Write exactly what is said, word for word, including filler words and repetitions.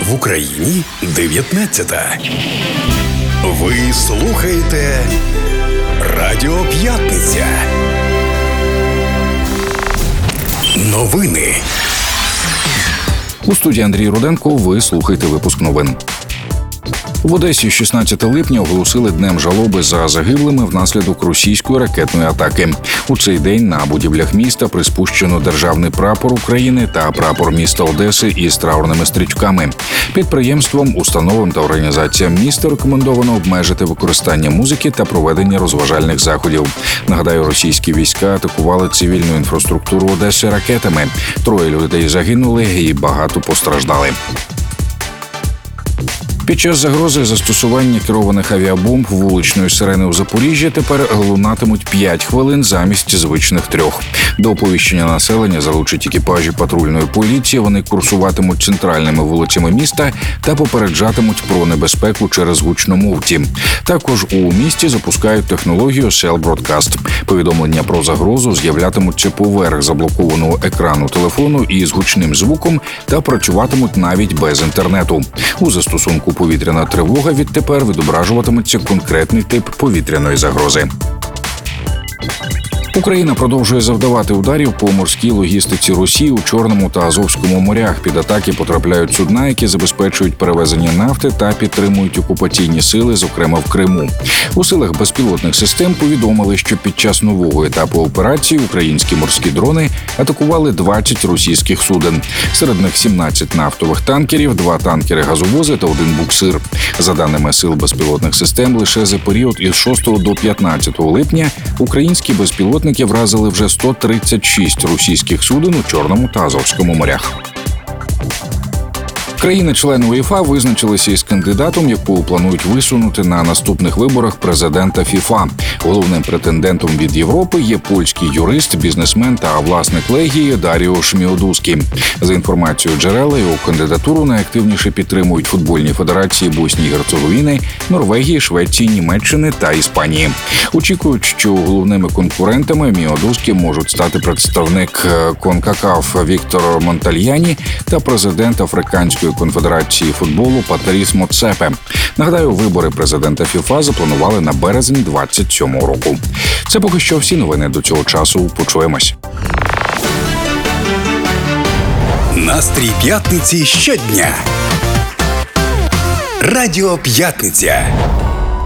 В Україні дев'ятнадцята. Ви слухаєте Радіо П'ятниця. Новини. У студії Андрій Руденко. Ви слухаєте випуск новин. В Одесі шістнадцятого липня оголосили днем жалоби за загиблими внаслідок російської ракетної атаки. У цей день на будівлях міста приспущено державний прапор України та прапор міста Одеси із траурними стрічками. Підприємствам, установам та організаціям міста рекомендовано обмежити використання музики та проведення розважальних заходів. Нагадаю, російські війська атакували цивільну інфраструктуру Одеси ракетами. Троє людей загинули і багато постраждали. Під час загрози застосування керованих авіабомб вуличної сирени у Запоріжжі тепер лунатимуть п'ять хвилин замість звичних трьох. До оповіщення населення залучать екіпажі патрульної поліції, вони курсуватимуть центральними вулицями міста та попереджатимуть про небезпеку через гучномовці. Також у місті запускають технологію Cell Broadcast. Повідомлення про загрозу з'являтимуться поверх заблокованого екрану телефону із гучним звуком та працюватимуть навіть без інтернету. У застосунку повітряна тривога відтепер відображуватиметься конкретний тип повітряної загрози. Україна продовжує завдавати ударів по морській логістиці Росії у Чорному та Азовському морях. Під атаки потрапляють судна, які забезпечують перевезення нафти та підтримують окупаційні сили, зокрема в Криму. У силах безпілотних систем повідомили, що під час нового етапу операції українські морські дрони атакували двадцять російських суден. Серед них сімнадцять нафтових танкерів, два танкери-газовози та один буксир. За даними сил безпілотних систем, лише за період із шостого до п'ятнадцятого липня українські безпілотники вразили вже сто тридцять шість російських суден у Чорному та Азовському морях. Країни-члени УЄФА визначилися із кандидатом, яку планують висунути на наступних виборах президента ФІФА. Головним претендентом від Європи є польський юрист, бізнесмен та власник Легії Даріуш Міодузький. За інформацією джерела, його кандидатуру найактивніше підтримують футбольні федерації Боснії і Герцеговіни, Норвегії, Швеції, Німеччини та Іспанії. Очікують, що головними конкурентами Міодузькі можуть стати представник Конкакаф Віктор Монтальяні та президент Африканської конфедерації футболу Патріс Моцепе. Нагадаю, вибори президента ФІФА запланували на березень двадцять сьомого року. Це поки що всі новини до цього часу. Почуємось. Настрій п'ятниці щодня. Радіо П'ятниця.